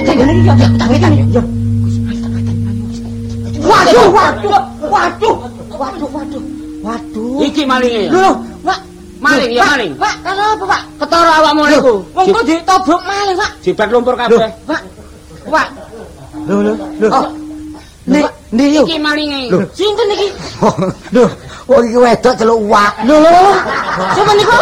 Jangan iki yo. Yo. Waduh. Iki malinge. Lho, Pak. Maling ya maling. Pak, kenapa, Pak? Ketara awakmu niku. Wong kok ditobrok maling, Pak. Jibat lumpur kabeh. Pak. Lho. Oh. Ndi yo. Iki malinge. Sinten iki? Lho, wong iki wedok celuk wak. Lho. Sampeyan niku.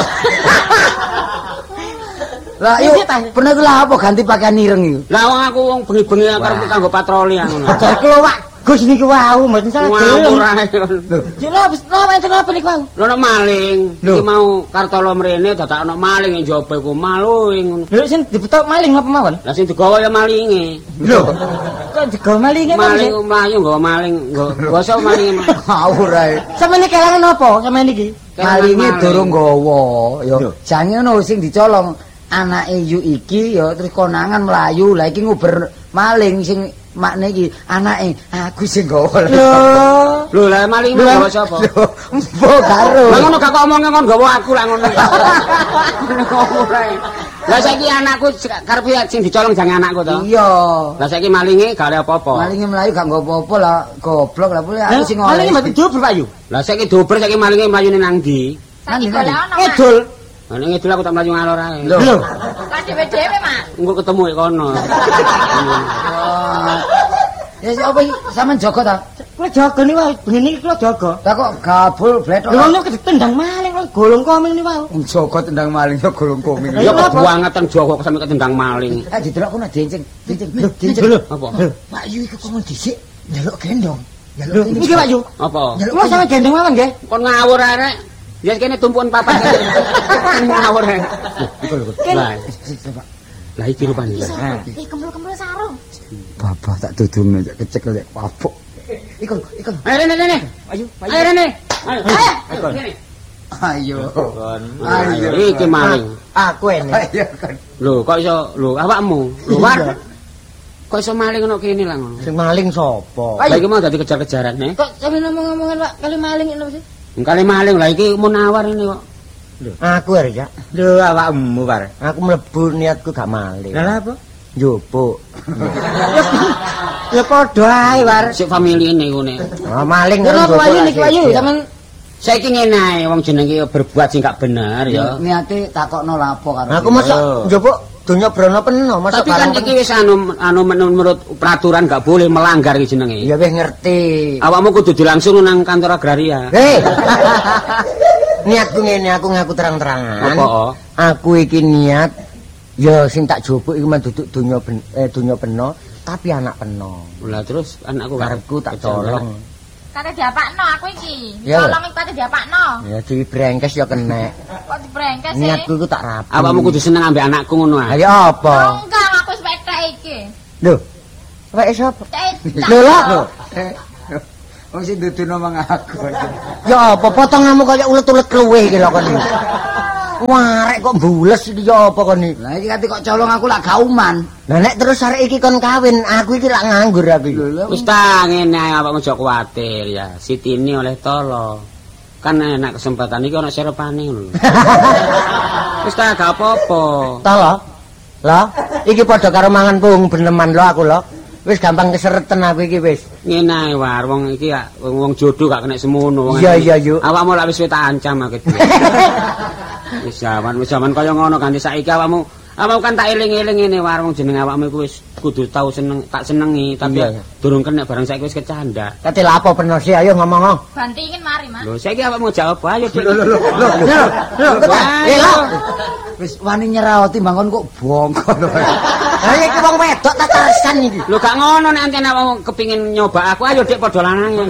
Lah yo bener lah apa ganti pakaian ireng iki. Lah wong aku wong bengi-bengi karep kanggo patroli ngono. Jarke lho, Pak. Gus niku wau mboten salah Ngawur gelem. ae. Jela wis enten apa niku wau? Lho nek maling, iki mau Kartolo mrene dadak ana maling ing jaba iku maluing ngono. Lho sing dibetok maling apa mawon? Lah sing digawa ya malinge. Lho. Kok digawa malinge Maling mlayu nggawa maling, nggawa malinge. Ngawur ae. Sampeyan iki kelangan apa? Sampeyan iki? Malinge durung gawa ya. Jange ngono sing dicolong anake yu iki ya terus konangan mlayu. Lah iki nguber maling sing makne iki anake aku sing gawa. Lho lah maling nggawa sapa? Mbok karo. Lah ngono gak kok omongke kon nggawa aku lah ngono. Lah saiki anakku karepe sing dicolong jange anakku to. Iya. Lah saiki malinge gak ada apa-apa. Malinge mlayu gak nggo apa-apa lah goblok lah boleh aku sing oleh. Malinge mboten dobel, Pak Yu. Lah saiki dober saiki malinge mlayune nang ndi? Saiki golek ono. Edul. Lah ning ngidul aku tak mlayu ngalor ae. Lho. Lah dhewe-dhewe, Mas. Engko ketemu e kono. Ya apa iki sampean jaga ta? Kuwi jaga niku wae, bengi iki kula jaga. Lah kok gabul bletok. Lho niku ditendang maling kok golong komil niku wae. Wong jaga tendang maling ya golong koming. Ya kok bangetan Jawa kok sampe ketendang maling. Didelok kono dincing. Lho, apa? Pak Yu iku kok dhisik njaluk gendong. Njaluk ini. Iki Pak Yu. Apa? Kula sampe gendeng mawon nggih. Kon ngawur arek. Ya kene tumpukan papat. Ngawur ae. Iku lho. Lah iki rupane. Iki kembul-kembul sarung. Bapak tak dudung nek kecek lek papuk. Iku. Ayo rene. Ayo, Ayo rene. Ayo. Ayo. Iki maling. Aku ene. Ayo kan. Lho, kok iso lho awakmu? Lho, War. Kok iso maling ono kene lah ngono. Sing maling sapa? Lah iki mau dadi kejar-kejaran nih. Kok sampe ngomong-ngomongan Pak kali maling ngono sih? Kali maling lah iki munawar ini kok. Aku ya. Lho awakmu, Par. Aku mlebu niatku gak maling. Lah apa? Njupuk. Ya padha ae, War. Sik famili niku nek. Ah maling Lha apa ayu niki ayu sampean Saiki ngene ae wong jenenge berbuat sing gak bener ya. niate takokno lapo karo. Aku mosok njupuk donya brana peno, mosok Tapi kan iki wis anu menurut peraturan gak boleh melanggar iki jenenge. ya wis ngerti. Awakmu kudu langsung nang kantor agraria. Niatku ngene, aku ngaku terang-terangan. Apa? Aku iki niat ya sing tak jupuk iku men duduk donya peno, tapi anak peno. Lah terus anakku Karepku tak colong. Kate diapakno aku iki. Ya. Colong iki kate diapakno. Ya dibrengkes ya kenek. Kok dibrengkes sih? Niatku iku tak rapi. Awakmu kudu seneng ambek anakku ngono ae. Ayo apa? Enggak, aku wis petek iki. Lho. Wek sapa? Cetak. Lho lah. Wong sing duduno mang aku. Ya apa potonganmu kaya ulet-ulet kluwe iki lho kon. Warek kok bules iki ya apa kon iki? Lah iki kate kok colong aku lak gauman. Lah nek terus arek iki kon kawin, aku iki lak nganggur aku iki. Wis ta ngene ae awakmu aja kuwatir ya. Sitini oleh tolo. Kan enak kesempatan iki ana serepane ngono. Wis ta gak apa-apa. Ta lho. Lah, iki padha karo mangan pung beneman lho aku lho. Wis gampang kesereten aku iki wis. Ngene ae war wong iki ya wong jodoh gak kena semono wong. Iya yuk. Awakmu lak wis tak ancam aku. Wis zaman kaya ngono ganti saiki awakmu kan tak eling-eling ngene war wong jeneng awakmu iku wis kudu tau seneng tak senengi tapi durung kena barang saiki wis kecanda. Kate lha apa bener sih ayo ngomong. Bantingin mari, Mas. Lho saiki awakmu jawab ayo. Wis wani nyerah timbang kon kok bongkol. Lah iki wong wedok tak terusan iki. Lho gak ngono nek antene awakmu kepengin nyoba aku ayo Dik padha lanangan.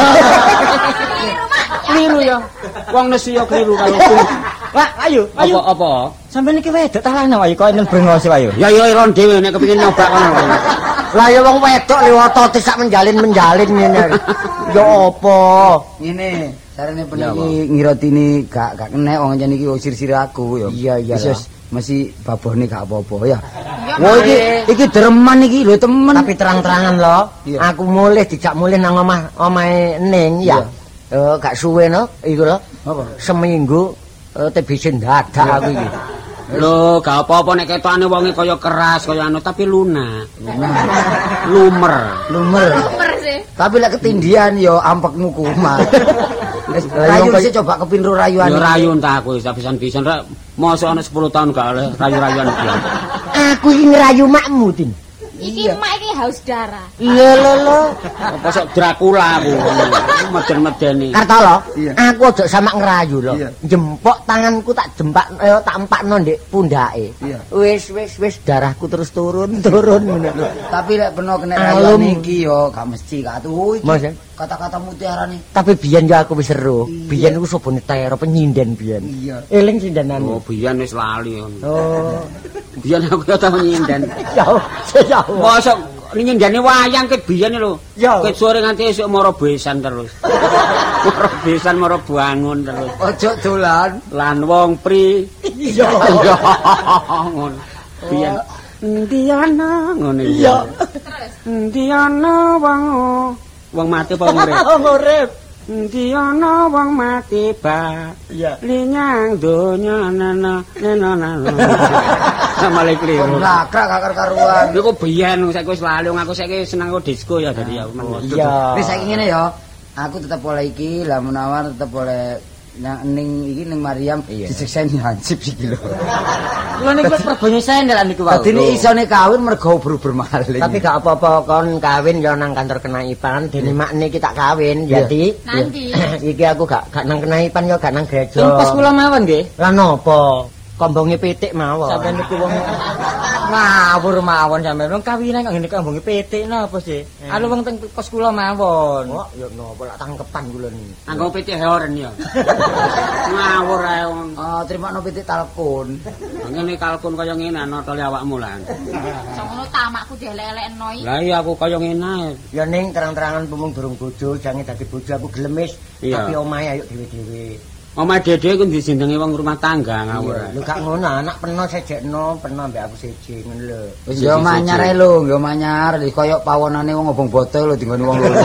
Kliru ya. Wong nesu ya kliru karo. Wah, ayo. Apa? Sampeyan iki wedok ta lanang wae kok nang brengos wae. Ya iron dhewe nek kepengin nyoba kono. Lah ya wong wedok liwat otis sak menjalin ngene. Ya apa? Ngene, sarane peniki ngirotini gak kenek wong jan iki usir-sir aku ya. Iya. Wis mesti babone gak apa-apa ya. Wah iki dereman iki lho temen. tapi terang-terangan lho. Iya. Aku mulih dijak mulih nang omahe Ning ya. Gak suwe no iku lho. Apa? Seminggu TBC dadak aku iki. Lho, gak apa-apa nek ketokane wonge kaya keras kaya anu tapi lunak. Lumer. Lumer sih. tapi lek ketindian yo ampekmu kumat. Rayu sih coba kepinro rayuan. Yo rayu entah aku pisan-pisan rek. Mosok ana 10 tahun gak oleh rayu-rayuan iki. Aku iki ngerayu makmu, Din. Iki mak iki haus darah. Iya lho. Apa sok Dracula aku. Meden-medeni. Kartolo, Iya. aku aja sama ngerayu lho. Iya. Jempok tanganku tak tak empakno ndek pundake. Iya. Wis darahku terus turun ngono. Tapi lek peno kena Alum. rayuan iki yo gak mesti katu iki. Mas, ya? Kata-kata mutiara nih. Tapi biyen yo aku wis seru. Iya. Biyen aku sobone tero penyinden biyen. Iya. Eling Oh, sindenanmu. biyen wis lali. Oh. Biyen aku ya tau nyinden. Ya. Mosok nyindeni wayang ket biyen lho. Ya. Ket sore nganti esuk mara besan terus. Mara besan mara bangun terus. Ojo dolan. Lan wong pri. Iya. Ngono. Biyen endi ana ngono iki. Iya. Terus Endi ana wong mati apa urip? Urip. Endi ana wong mati ba. Iya. Linyang donya nana. Sama lek kliru. Nakrak gak karuan. Iku biyen saiki wis lali aku saiki seneng karo disco ya dadi aku. Iya. Wis saiki ngene ya. Aku tetep oleh iki, lah menawar tetep oleh ning iki ning Mariam disiksain hansip iki lho. Lho niku wis perbanyu sendel niku wae. Dadi isone kawin mergo ubur-ubur maling. Tapi gak apa-apa kon kawin ya nang kantor kenaipan dene makne iki tak kawin jadi nanti iki aku gak nang kenaipan ya gak nang gereja. Pas kula mawon nggih. Lah napa? Kombonge pitik mawon. Sampeyan niku wong ngawur mawon sampeyan. Wong kawinan kok ngene kombonge pitik napa sih? Anu wong teng pos kula mawon. Kok ya napa lak tangkepan kula niki. Anggo pitik heoren ya. Ngawur ae wong. Oh, terima pitik talpon. Ngene kalkun kaya ngene notole awakmu lah. ngono tamakku dielek-elekno iki. Lah iya aku kaya ngene ae. Ya ning terang-terangan pemung durung bojo, jange dadi bojo aku gelemis. Iya. Tapi omahe ayo dhewe-dhewe. Omah dede ku dijenengi wong rumah tangga ngawur ae. Lho gak ngono, anak peno sejekno, peno mbek aku siji ngono lho. Wis yo manyar ae lho, yo manyar. Kaya pawonane wong obong botol lho dinggone wong loro.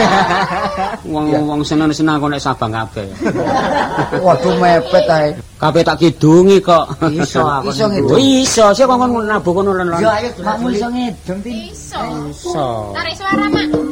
Wong seneng-seneng kok nek Sabang kabeh. Waduh mepet ae. Kabeh tak kidungi kok. Iso aku. Iso niku. ngidung. Iso, sik kok nabuh kono lon. Yo ayo makmu iso ngedem Iso. Iso. Tarik suara mak.